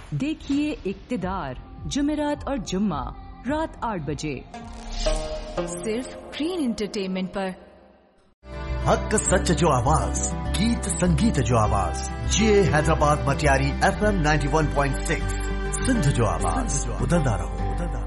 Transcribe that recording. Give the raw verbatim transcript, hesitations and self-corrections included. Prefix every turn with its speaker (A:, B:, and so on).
A: देखिए इक्तिदार जुमेरात और जुम्मा रात आठ बजे सिर्फ ग्रीन एंटरटेनमेंट पर।
B: हक सच जो आवाज, गीत संगीत जो आवाज, ये Hyderabad Matiari F M ninety one point six Sindh जो आवाज, उधरदा रहो।